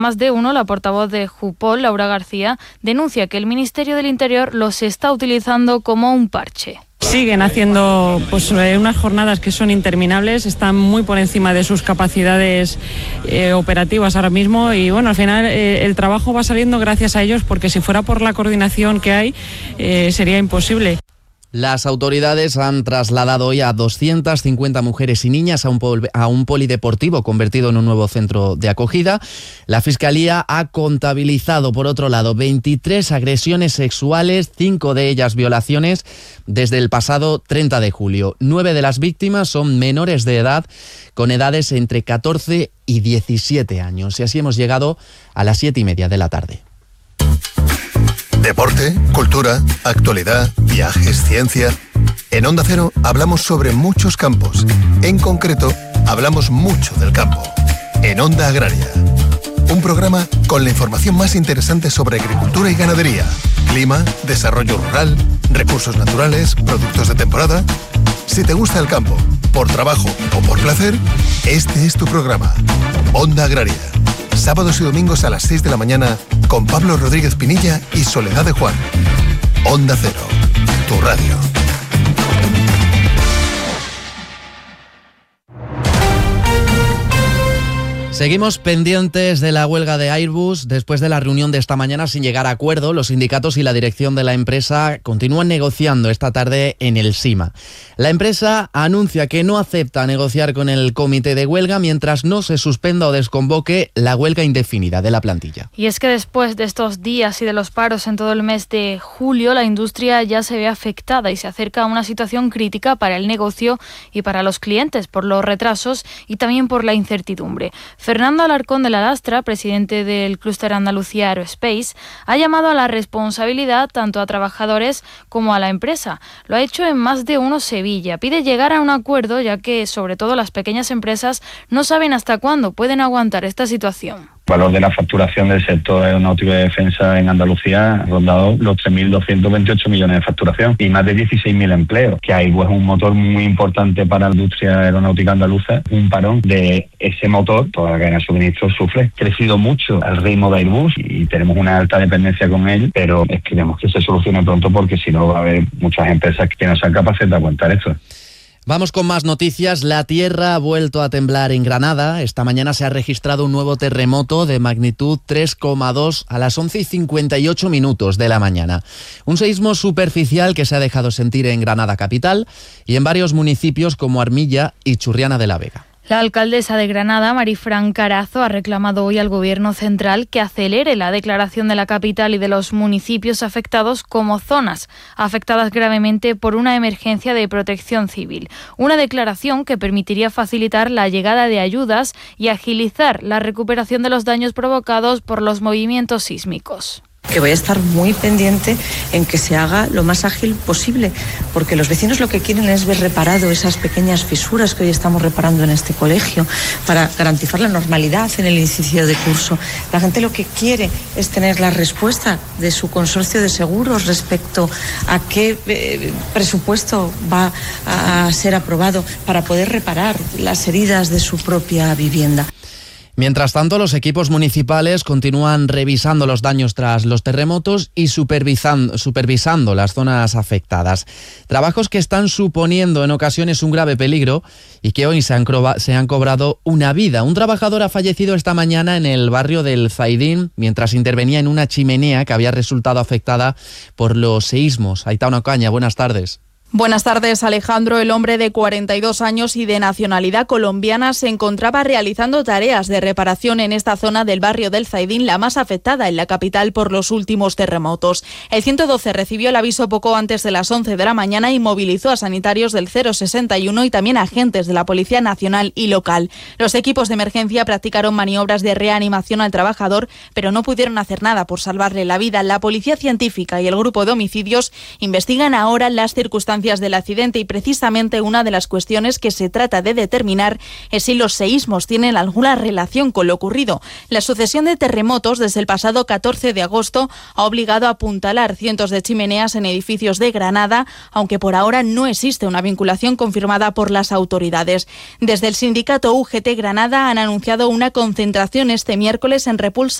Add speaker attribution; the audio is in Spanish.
Speaker 1: Más de uno, la portavoz de Jupol, Laura García, denuncia que el Ministerio del Interior los está utilizando como un parche.
Speaker 2: Siguen haciendo unas jornadas que son interminables, están muy por encima de sus capacidades operativas ahora mismo y al final el trabajo va saliendo gracias a ellos, porque si fuera por la coordinación que hay sería imposible.
Speaker 3: Las autoridades han trasladado hoy a 250 mujeres y niñas a un polideportivo convertido en un nuevo centro de acogida. La Fiscalía ha contabilizado, por otro lado, 23 agresiones sexuales, 5 de ellas violaciones, desde el pasado 30 de julio. 9 de las víctimas son menores de edad, con edades entre 14 y 17 años. Y así hemos llegado a las 7:30 de la tarde.
Speaker 4: Deporte, cultura, actualidad, viajes, ciencia. En Onda Cero hablamos sobre muchos campos. En concreto, hablamos mucho del campo. En Onda Agraria. Un programa con la información más interesante sobre agricultura y ganadería, clima, desarrollo rural, recursos naturales, productos de temporada. Si te gusta el campo, por trabajo o por placer, este es tu programa. Onda Agraria. Sábados y domingos a las 6 de la mañana con Pablo Rodríguez Pinilla y Soledad de Juan. Onda Cero, tu radio.
Speaker 3: Seguimos pendientes de la huelga de Airbus. Después de la reunión de esta mañana sin llegar a acuerdo, los sindicatos y la dirección de la empresa continúan negociando esta tarde en el SIMA. La empresa anuncia que no acepta negociar con el comité de huelga mientras no se suspenda o desconvoque la huelga indefinida de la plantilla.
Speaker 1: Y es que después de estos días y de los paros en todo el mes de julio, la industria ya se ve afectada y se acerca a una situación crítica para el negocio y para los clientes por los retrasos y también por la incertidumbre. Fernando Alarcón de la Lastra, presidente del clúster Andalucía Aerospace, ha llamado a la responsabilidad tanto a trabajadores como a la empresa. Lo ha hecho en Más de Uno Sevilla. Pide llegar a un acuerdo, ya que sobre todo las pequeñas empresas no saben hasta cuándo pueden aguantar esta situación.
Speaker 5: El valor de la facturación del sector aeronáutico de defensa en Andalucía ha rondado los 3.228 millones de facturación y más de 16.000 empleos, que Airbus es un motor muy importante para la industria aeronáutica andaluza. Un parón de ese motor, toda la cadena de suministro sufre. Ha crecido mucho el ritmo de Airbus y tenemos una alta dependencia con él, pero esperemos que se solucione pronto, porque si no va a haber muchas empresas que no sean capaces de aguantar esto.
Speaker 3: Vamos con más noticias. La tierra ha vuelto a temblar en Granada. Esta mañana se ha registrado un nuevo terremoto de magnitud 3,2 a las 11:58 de la mañana. Un seísmo superficial que se ha dejado sentir en Granada capital y en varios municipios como Armilla y Churriana de la Vega.
Speaker 1: La alcaldesa de Granada, Marifran Carazo, ha reclamado hoy al Gobierno central que acelere la declaración de la capital y de los municipios afectados como zonas afectadas gravemente por una emergencia de protección civil. Una declaración que permitiría facilitar la llegada de ayudas y agilizar la recuperación de los daños provocados por los movimientos sísmicos.
Speaker 6: Que voy a estar muy pendiente en que se haga lo más ágil posible, porque los vecinos lo que quieren es ver reparado esas pequeñas fisuras que hoy estamos reparando en este colegio para garantizar la normalidad en el inicio de curso. La gente lo que quiere es tener la respuesta de su consorcio de seguros respecto a qué presupuesto va a ser aprobado para poder reparar las heridas de su propia vivienda.
Speaker 3: Mientras tanto, los equipos municipales continúan revisando los daños tras los terremotos y supervisando las zonas afectadas. Trabajos que están suponiendo en ocasiones un grave peligro y que hoy se han cobrado una vida. Un trabajador ha fallecido esta mañana en el barrio del Zaidín mientras intervenía en una chimenea que había resultado afectada por los seísmos. Aitana Ocaña, buenas tardes.
Speaker 7: Buenas tardes, Alejandro. El hombre de 42 años y de nacionalidad colombiana se encontraba realizando tareas de reparación en esta zona del barrio del Zaidín, la más afectada en la capital por los últimos terremotos. El 112 recibió el aviso poco antes de las 11 de la mañana y movilizó a sanitarios del 061 y también a agentes de la Policía Nacional y local. Los equipos de emergencia practicaron maniobras de reanimación al trabajador, pero no pudieron hacer nada por salvarle la vida. La Policía Científica y el Grupo de Homicidios investigan ahora las circunstancias circunstancias del accidente y precisamente una de las cuestiones que se trata de determinar es si los seísmos tienen alguna relación con lo ocurrido. La sucesión de terremotos desde el pasado 14 de agosto ha obligado a apuntalar cientos de chimeneas en edificios de Granada, aunque por ahora no existe una vinculación confirmada por las autoridades. Desde el sindicato UGT Granada han anunciado una concentración este miércoles en repulsa